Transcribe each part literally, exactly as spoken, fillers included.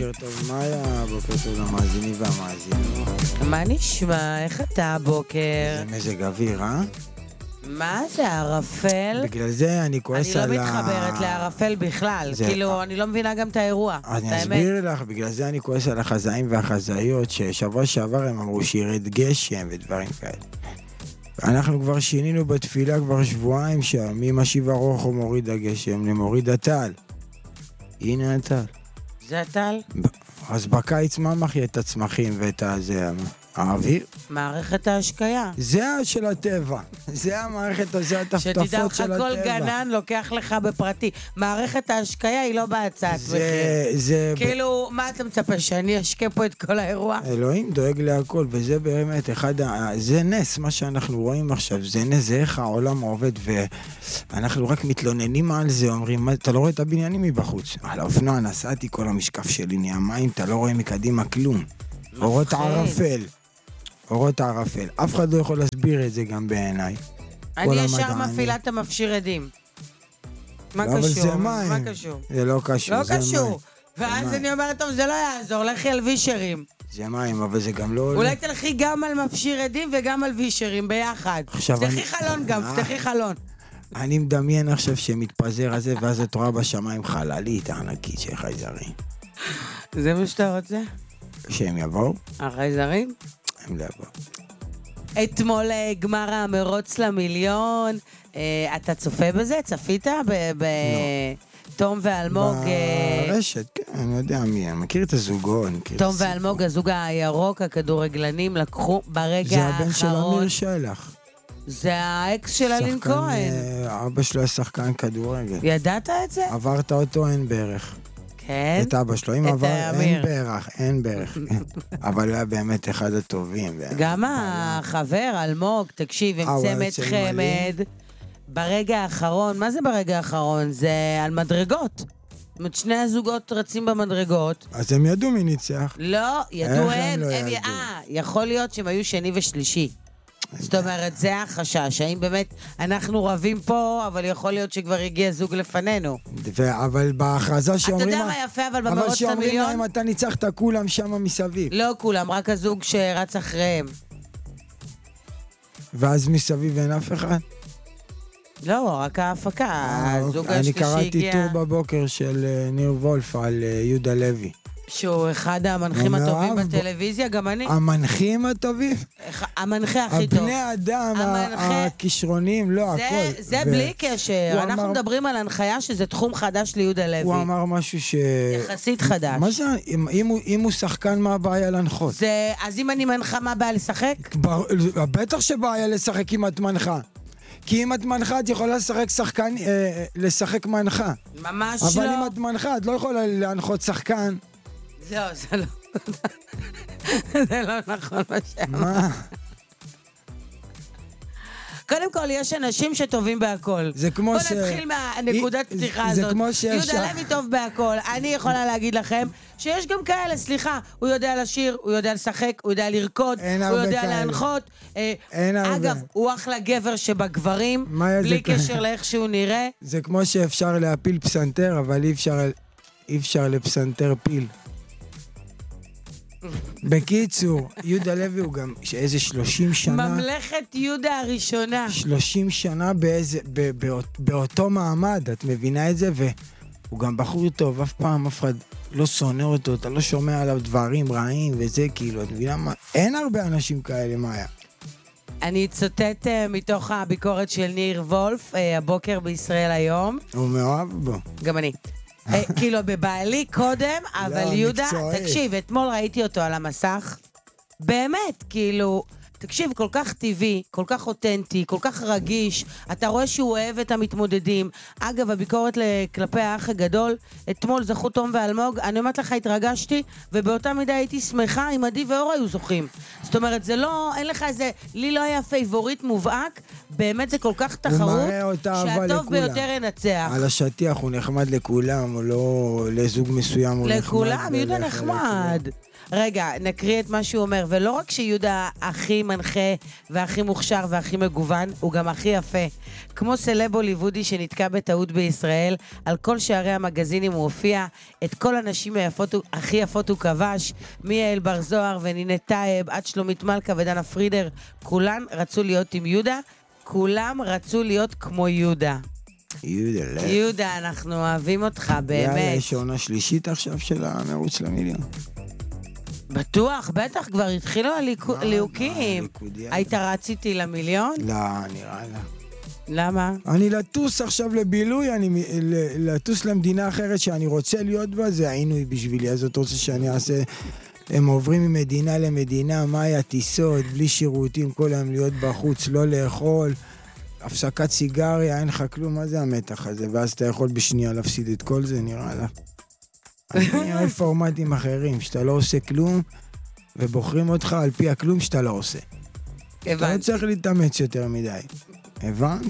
בוקר טוב, מה היה בוקר טוב למאזינים והמאזינים? מה נשמע? איך אתה הבוקר? זה מזג אוויר, אה? מה זה, ערפל? בגלל זה אני כועס על ה... אני לא מתחברת לערפל בכלל, כאילו, אני לא מבינה גם את האירוע. אני אסביר לך, בגלל זה אני כועס על החזאים והחזאיות, ששבוע שעבר הם אמרו שירד גשם ודברים כאלה. אנחנו כבר שינינו בתפילה כבר שבועיים שם, ממשיב ארוך הוא מוריד הגשם למוריד הטל. הנה הטל. זה הטל? אז בקיץ מה מחיה את הצמחים ואת הזה, האוויר? מערכת ההשקיה. זה של הטבע, זה המערכת, זה הטפטפות של הטבע. שתדע לך כל גנן לוקח לך בפרטי. מערכת ההשקיה היא לא בהצעת מחיר. זה... כאילו, מה אתה מצפה, שאני אשקה פה את כל האירוע? אלוהים דואג להכל, וזה באמת אחד, זה נס, מה שאנחנו רואים עכשיו, זה נס, זה איך העולם עובד, ואנחנו רק מתלוננים על זה, אומרים, אתה לא רואה את הבניינים מבחוץ? על האופנוע נסעתי, כל המשקף שלי נהיה מים, אתה לא רואה מקדימה כלום. אורות ערפל. אורות הערפל. אף אחד לא יכול להסביר את זה גם בעיניי. אני ישר מפעילה את המפשיר עדים. מה קשור? אבל זה מים. מה קשור? זה לא קשור, זה מים. לא קשור. ואז אני אומרת, טוב, זה לא יעזור, לכי על וישרים. זה מים, אבל זה גם לא... אולי תלכי גם על מפשיר עדים וגם על וישרים ביחד. פתחי חלון גם, פתחי חלון. אני מדמיין עכשיו שמתפזר הזה, ואז את רואה בשמיים חללית ענקית של חייזרים. זה מה שאתה רוצה? שהם יבואו? החייזרים? הם לא יבואו. אתמול גמר המרוץ למיליון, אתה צופה בזה? צפית? תום ואלמוג... ברשת, כן, אני יודע מי, אני מכיר את הזוגו. תום ואלמוג, הזוג הירוק, הכדורגלנים, לקחו ברגע האחרון... זה הבן של אמיר שלח. זה האקס של אלין כהן. אבא שלו היה שחקן כדורגל. ידעת את זה? עברת אותו, אין בערך. כן? את אבא שלו, אם עבר, אין בערך, אין בערך. אבל הוא היה באמת אחד הטובים. גם החבר, אלמוג, תקשיב, עם צמד חמד, ברגע האחרון, מה זה ברגע האחרון? זה על מדרגות. זאת אומרת, שני הזוגות רצים במדרגות. אז הם ידעו מי ניצח. לא, ידעו הם. אה, יכול להיות שהם היו שני ושלישי. זאת אומרת, זה החשש, האם באמת אנחנו רבים פה, אבל יכול להיות שכבר הגיע זוג לפנינו. אבל בהכרזה שאומרים... אתה יודע מה יפה, אבל במרוץ אבל שאומרים למיליון... להם, אתה ניצחת כולם שם מסביב. לא כולם, רק הזוג שרץ אחריהם. ואז מסביב אין אף אחד? לא, רק ההפקה, הזוג השלישי הגיע... אני קראתי טור בבוקר של ניר וולף על יהודה לוי. שהוא אחד המנחים הטובים בטלוויזיה, גם אני. המנחים הטובים? המנחה הכי טוב. הבני אדם, הכישרוניים, לא, הכל. זה בלי קשר. אנחנו מדברים על הנחיה שזה תחום חדש ליהודה לוי. הוא אמר משהו ש... יחסית חדש. מה זה? אם הוא שחקן, מה הבעיה להנחות? אז אם אני מנחה, מה הבעיה לשחק? בטח שבעיה לשחק אם את מנחה. כי אם את מנחה, את יכולה לשחק שחקן, לשחק מנחה. ממש לא. אבל אם את מנחה, את לא יכולה להנחות שחקן. לא, זה לא... זה לא נכון מה שאמר. מה? קודם כל, יש אנשים שטובים בהכל. זה כמו ש... בוא נתחיל מהנקודת פתיחה הזאת. זה כמו ש... יהודה לוי טוב בהכל. אני יכולה להגיד לכם שיש גם כאלה, סליחה, הוא יודע לשיר, הוא יודע לשחק, הוא יודע לרקוד, הוא יודע להנחות. אין הרבה. אגב, הוא אחלה גבר שבגברים, בלי קשר לאיך שהוא נראה. זה כמו שאפשר להפיל פסנתר, אבל אי אפשר לפסנתר פיל. בקיצור, יהודה לוי הוא גם איזה שלושים שנה... ממלכת יהודה הראשונה. שלושים שנה באיזה, באותו מעמד, את מבינה את זה? והוא גם בחור טוב, אף פעם אף אחד לא שונא אותו, אתה לא שומע עליו דברים רעים וזה, כאילו, את מבינה מה? אין הרבה אנשים כאלה, מה היה? אני אצטט מתוך הביקורת של ניר וולף, הבוקר בישראל היום. הוא מאוהב בו. גם אני. כאילו בבעלי קודם, אבל יהודה, תקשיב, אתמול ראיתי אותו על המסך, באמת, כאילו, תקשיב, כל כך טבעי, כל כך אותנטי, כל כך רגיש, אתה רואה שהוא אוהב את המתמודדים. אגב, הביקורת כלפי האח הגדול, אתמול זכו תום ואלמוג, אני אומרת לך, התרגשתי, ובאותה מידה הייתי שמחה אם עדי ואור היו זוכים. זאת אומרת, זה לא, אין לך איזה, לי לא היה פייבוריט מובהק, באמת זה כל כך תחרות, שהטוב ביותר ינצח. על השטיח הוא נחמד לכולם, הוא לא לזוג מסוים, הוא נחמד. לכולם, יהודה נחמד. רגע, נקריא את מה שהוא אומר, ולא רק שיהודה הכי מנחה והכי מוכשר והכי מגוון, הוא גם הכי יפה. כמו סלב הוליוודי שנתקע בטעות בישראל, על כל שערי המגזינים הוא הופיע, את כל הנשים היפות, הכי יפות הוא כבש, מיעל בר זוהר ונינת טייב, עד שלומית מלכה ודנה פרידר, כולן רצו להיות עם יהודה, כולם רצו להיות כמו יהודה. יהודה, לב. יהודה, אנחנו אוהבים אותך, באמת. יאללה, יש עונה שלישית עכשיו של המרוץ למיליון. בטוח, בטח, כבר התחילו הליהוקים. היית רציתי למיליון? לא, נראה לה. למה? אני לטוס עכשיו לבילוי, אני לטוס למדינה אחרת שאני רוצה להיות בה, זה העינוי בשבילי, אז אתה רוצה שאני אעשה... הם עוברים ממדינה למדינה, מה היה טיסות, בלי שירותים, כל היום להיות בחוץ, לא לאכול, הפסקת סיגריה, אין לך כלום, מה זה המתח הזה? ואז אתה יכול בשנייה להפסיד את כל זה, נראה לה. אני אוהב פורמטים אחרים, שאתה לא עושה כלום, ובוחרים אותך על פי הכלום שאתה לא עושה. אתה לא צריך להתאמץ יותר מדי. הבנת?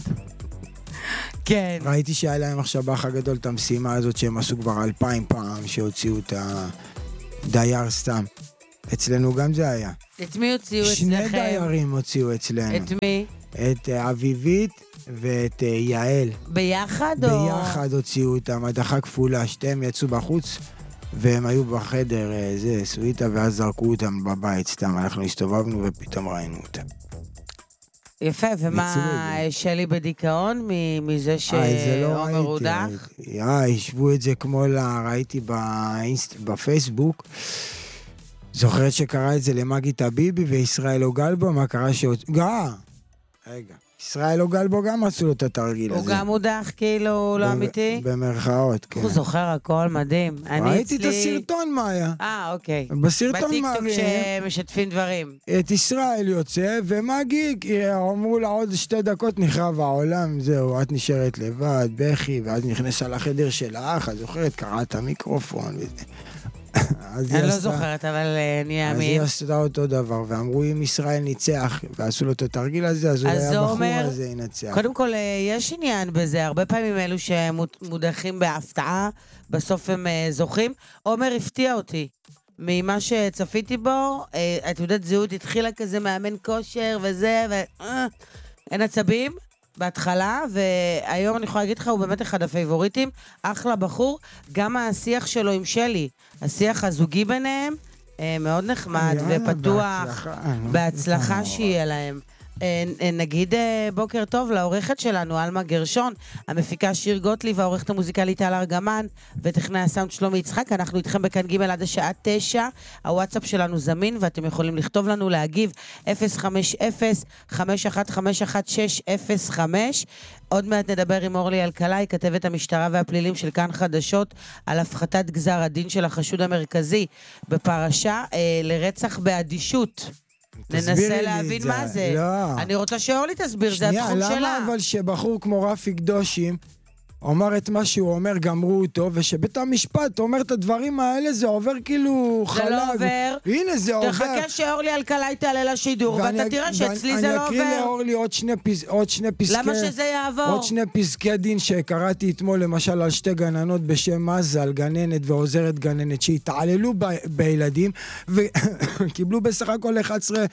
כן. ראיתי שהיה להם עכשיו באח הגדול את המשימה הזאת שהם עשו כבר אלפיים פעם, שהוציאו את הדייר סתם. אצלנו גם זה היה. את מי הוציאו אצלכם? שני דיירים הוציאו אצלנו. את מי? את אביבית ואת יעל. ביחד או? ביחד הוציאו אותם, הדחה כפולה, שתיהם יצאו בחוץ, והם היו בחדר, זה, סוויטה, ואז זרקו אותם בבית סתם, אנחנו הסתובבנו ופתאום ראינו אותם. יפה, ומה, שלי בדיכאון מזה שעומר הודח? אה, ישבו את זה כמו לה, ראיתי בפייסבוק, זוכרת שקרא את זה למגי טביבי וישראל אוגלבו, מה קרה שעוד... גאה! רגע. ישראל אוגלבו גם עשו לו את התרגיל הזה. הוא גם הודח כאילו לא אמיתי? במרכאות, כן. הוא זוכר הכל מדהים. ראיתי את הסרטון מה היה. אה, אוקיי. בסרטון מה... בטיקטוק שמשתפים דברים. את ישראל יוצא, ומגי, אמרו לה עוד שתי דקות נחרב העולם, זהו, את נשארת לבד, בכי, ואז נכנסה לחדר של האח, אז זוכרת, קראה את המיקרופון וזה. אני לא זוכרת, אבל אני אאמין. אז היא עשתה אותו דבר, ואמרו אם ישראל ניצח, ועשו לו את התרגיל הזה, אז אולי הבחור הזה ינצח. קודם כל, יש עניין בזה, הרבה פעמים אלו שמודחים בהפתעה, בסוף הם זוכים. עומר הפתיע אותי. ממה שצפיתי בו, את יודעת, זהות התחילה כזה מאמן כושר וזה, ואין עצבים. בהתחלה, והיום אני יכולה להגיד לך, הוא באמת אחד הפייבוריטים, אחלה בחור, גם השיח שלו עם שלי, השיח הזוגי ביניהם, מאוד נחמד ופתוח, בהצלחה שיהיה להם. נגיד בוקר טוב לעורכת שלנו, אלמה גרשון, המפיקה שיר גוטליב, העורכת המוזיקלית טל ארגמן, וטכנאי הסאונד שלומי יצחק. אנחנו איתכם בכאן ג' עד השעה תשע, הוואטסאפ שלנו זמין, ואתם יכולים לכתוב לנו, להגיב אפס חמש אפס חמש אחת חמש אחת שש אפס חמש. עוד מעט נדבר עם אורלי אלקלעי, כתבת המשטרה והפלילים של כאן חדשות, על הפחתת גזר הדין של החשוד המרכזי בפרשה אה, לרצח באדישות. ננסה להבין מה זה. לא. אני רוצה שאורלי תסביר, זה התחום שלה. שנייה, למה אבל שבחור כמו רפי קדושים אומר את מה שהוא אומר, גמרו אותו, ושבית המשפט אומר את הדברים האלה, זה עובר כאילו חלק. זה לא עובר. הנה, זה עובר. תחכה שאורלי אלקלעי תעלה לשידור, ואתה תראה שאצלי זה לא עובר. אני אקריא לאורלי עוד שני, פס, עוד שני פסקי... למה שזה יעבור? עוד שני פסקי דין שקראתי אתמול, למשל, על שתי גננות בשם מזל, גננת ועוזרת גננת, שהתעללו ב, בילדים, וקיבלו בסך הכל אחת עשרה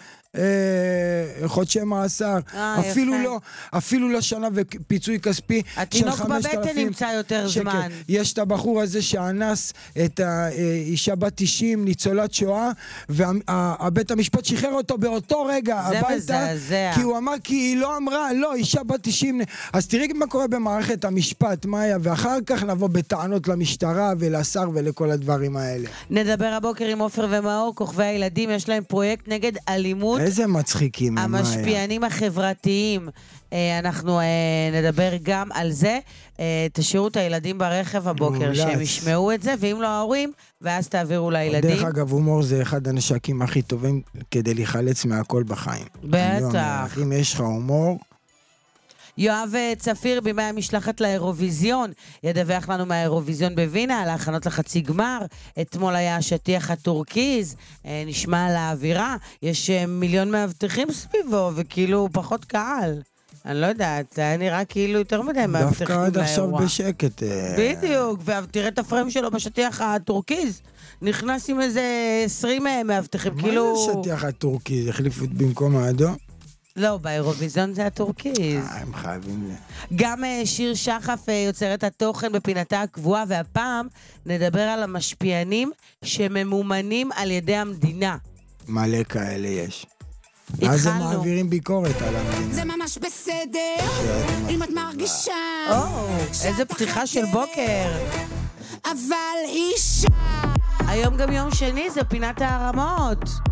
אה, חודשי מאסר. אה, אפילו יפה. לא, אפילו לא שנה ופיצוי כספי של חמשת אלפים. בטן נמצא יותר שקל. זמן. יש את הבחור הזה שאנס את האישה בת תשעים, ניצולת שואה, והבית המשפט שחרר אותו באותו רגע הביתה, מזעזע. כי הוא אמר, כי היא לא אמרה, לא, אישה בת תשעים. אז תראי מה קורה במערכת המשפט, מה היה, ואחר כך נבוא בטענות למשטרה ולשר ולכל הדברים האלה. נדבר הבוקר עם עופר ומאור, כוכבי הילדים, יש להם פרויקט נגד אלימות. איזה מצחיקים הם, המשפיענים החברתיים. אנחנו נדבר גם על זה. תשאירו את הילדים ברכב הבוקר, שהם ישמעו את זה, ואם לא ההורים, ואז תעבירו לילדים. דרך אגב, הומור זה אחד הנשקים הכי טובים כדי להיחלץ מהכל בחיים. בטח. אם יש לך הומור... יואב צפיר, בימי המשלחת לאירוויזיון, ידווח לנו מהאירוויזיון בווינה, על ההכנות לחצי גמר. אתמול היה השטיח הטורקיז, נשמע על האווירה, יש מיליון מאבטחים סביבו, וכאילו פחות קהל. אני לא יודעת, זה היה נראה כאילו יותר מדי מאבטחים לאירוע. דווקא עד עכשיו בשקט. בדיוק, ותראה את הפריים שלו בשטיח הטורקיז. נכנס עם איזה עשרים מאבטחים, כאילו... מה זה שטיח הטורקיז? החליפו במקום האדום? לא, באירוויזיון זה הטורקיז. אה, הם חייבים ל... גם שיר שחף יוצרת התוכן בפינתה הקבועה, והפעם נדבר על המשפיענים שממומנים על ידי המדינה. מלא כאלה יש. אז הם מעבירים ביקורת על המדינה. זה ממש בסדר, אם את מרגישה. או, איזה פתיחה של בוקר. אבל אישה. היום גם יום שני, זה פינת הערמות.